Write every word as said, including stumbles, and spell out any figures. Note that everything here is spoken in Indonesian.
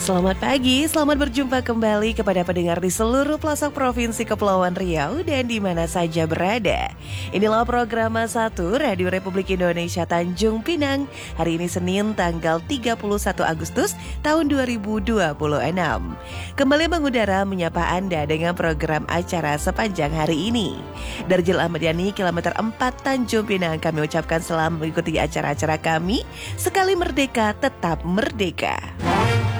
Selamat pagi, selamat berjumpa kembali kepada pendengar di seluruh pelosok Provinsi Kepulauan Riau dan di mana saja berada. Inilah program satu Radio Republik Indonesia Tanjung Pinang. Hari ini Senin tanggal tiga puluh satu Agustus tahun dua ribu dua puluh enam. Kembali mengudara menyapa Anda dengan program acara sepanjang hari ini. Darjil Ahmad Yani, kilometer empat Tanjung Pinang, kami ucapkan selamat mengikuti acara-acara kami. Sekali merdeka, tetap merdeka.